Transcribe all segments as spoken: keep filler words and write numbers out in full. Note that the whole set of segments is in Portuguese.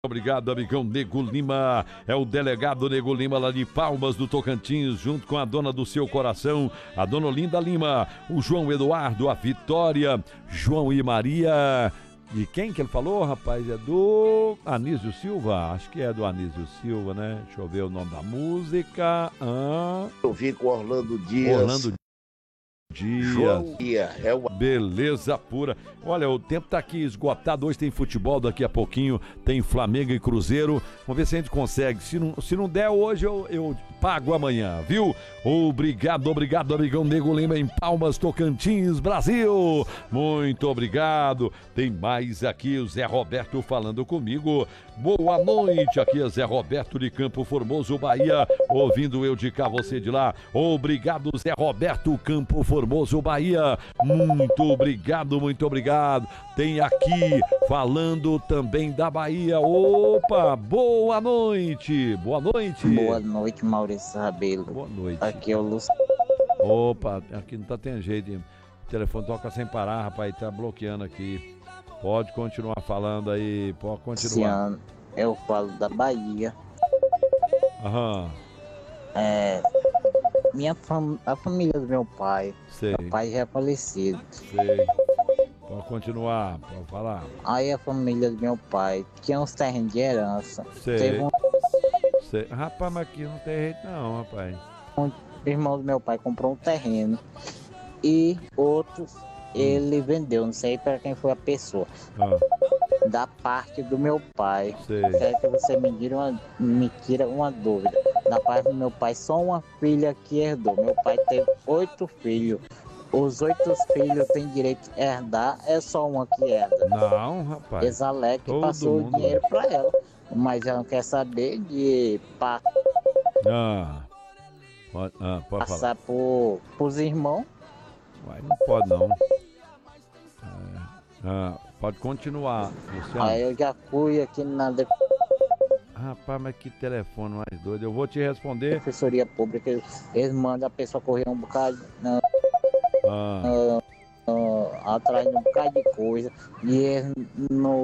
Obrigado, amigão Nego Lima. É o delegado Nego Lima lá de Palmas do Tocantins, junto com a dona do seu coração, a dona Olinda Lima, o João Eduardo, a Vitória, João e Maria. E quem que ele falou, rapaz? É do Anísio Silva? Acho que é do Anísio Silva, né? Deixa eu ver o nome da música. Ah... Eu vi com Orlando Dias. Orlando Dias. João Dia, é o... Beleza pura. Olha, o tempo tá aqui esgotado. Hoje tem futebol, daqui a pouquinho tem Flamengo e Cruzeiro. Vamos ver se a gente consegue. Se não, se não der hoje, eu, eu pago amanhã, viu? Obrigado, obrigado, amigão Nego Lima em Palmas, Tocantins, Brasil. Muito obrigado. Tem mais aqui o Zé Roberto falando comigo. Boa noite, aqui é Zé Roberto de Campo Formoso, Bahia. Ouvindo eu de cá, você de lá. Obrigado, Zé Roberto, Campo Formoso, Bahia. Muito obrigado, muito obrigado. Tem aqui falando também da Bahia. Opa, boa noite. Boa noite. Boa noite, Maurício Rabelo. Boa noite. Aqui é o Lúcio. Opa, aqui não tá tendo jeito. O telefone toca sem parar, rapaz. Tá bloqueando aqui. Pode continuar falando aí. Pode continuar. Luciano, eu falo da Bahia. Aham. É. Minha fam... A família do meu pai. Sei. Meu pai já é falecido. Sei. Pode continuar, pode falar. Aí a família do meu pai tinha uns terrenos de herança. Sei. Teve um... Sei. Rapaz, mas aqui não tem jeito não, rapaz. um irmão do meu pai comprou um terreno. E outros ele vendeu. Não sei para quem foi a pessoa. Ah. Da parte do meu pai. Sei. Quero que você me tire uma, me tira uma dúvida. Da parte do meu pai, só uma filha que herdou. Meu pai teve oito filhos. Os oito filhos têm direito a herdar, é só uma que herda. Não, rapaz. Exalec Todo passou mundo. o dinheiro para ela. Mas ela não quer saber de pa Ah. Pode, ah, pode falar. passar por, pros irmãos. Mas não pode não. É, ah, pode continuar, Luciano. Aí eu já fui aqui na Rapaz, mas que telefone mais doido. Eu vou te responder. defensoria pública, eles mandam a pessoa correr um bocado na, Ah, na, atrás de um bocado de coisa e eles no,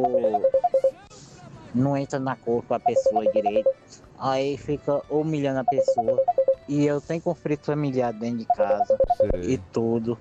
não entra na cor com a pessoa direito. Aí fica humilhando a pessoa. E eu tenho conflito familiar dentro de casa sei. e tudo.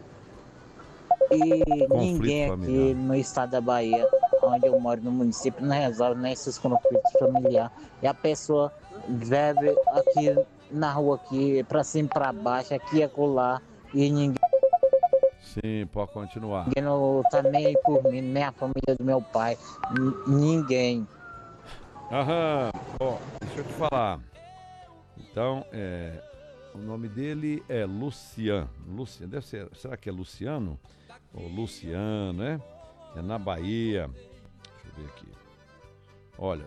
E Conflito ninguém familiar. aqui no estado da Bahia, onde eu moro no município, não resolve nem esses conflitos familiares. E a pessoa vive aqui na rua aqui, pra cima e pra baixo, aqui e acolá, e ninguém Sim, pode continuar. não tá nem aí por mim, nem a família do meu pai, n- ninguém. Aham. Ó, deixa eu te falar. Então, é, o nome dele é Luciano. Luciano, deve ser, será que é Luciano? Ou Luciano, né? É na Bahia. Deixa eu ver aqui. Olha,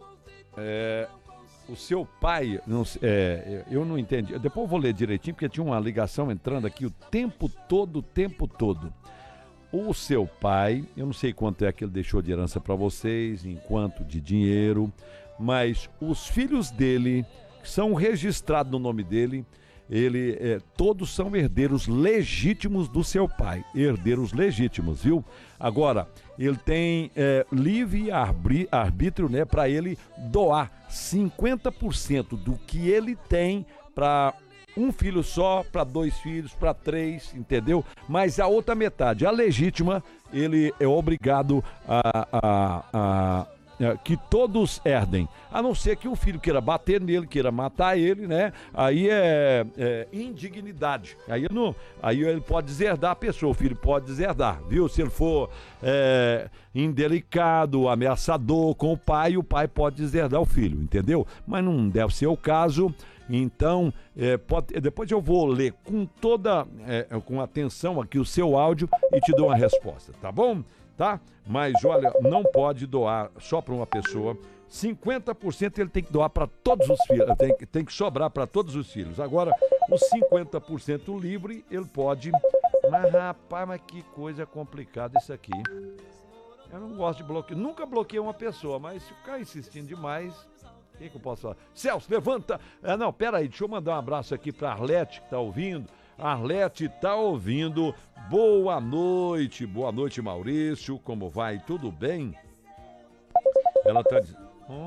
é, o seu pai, não, se- é, eu não entendi. Depois eu vou ler direitinho, porque tinha uma ligação entrando aqui o tempo todo, o tempo todo. O seu pai, eu não sei quanto é que ele deixou de herança para vocês, em quanto de dinheiro, mas os filhos dele, que são registrados no nome dele, ele, é, todos são herdeiros legítimos do seu pai, herdeiros legítimos, viu? Agora, ele tem é, livre arbri- arbítrio, né, para ele doar cinquenta por cento do que ele tem para um filho só, para dois filhos, para três, entendeu? Mas a outra metade, a legítima, ele é obrigado a, a, a, a que todos herdem, a não ser que o filho queira bater nele, queira matar ele, né? Aí é, é indignidade. Aí, não, aí ele pode deserdar a pessoa, o filho pode deserdar, viu? Se ele for é, indelicado, ameaçador com o pai, o pai pode deserdar o filho, entendeu? Mas não deve ser o caso. Então, é, pode, depois eu vou ler com toda, é, com atenção aqui o seu áudio e te dou uma resposta, tá bom? Tá? Mas olha, não pode doar só para uma pessoa. cinquenta por cento ele tem que doar para todos os filhos, tem, tem que sobrar para todos os filhos. Agora, os cinquenta por cento livre, ele pode. Mas rapaz, mas que coisa complicada isso aqui. Eu não gosto de bloquear, nunca bloqueei uma pessoa, mas se ficar insistindo demais. O que, que eu posso falar? Celso, levanta! Ah, não, peraí, deixa eu mandar um abraço aqui pra Arlete, que tá ouvindo. Arlete tá ouvindo. Boa noite, boa noite, Maurício. Como vai? Tudo bem? Ela tá dizendo.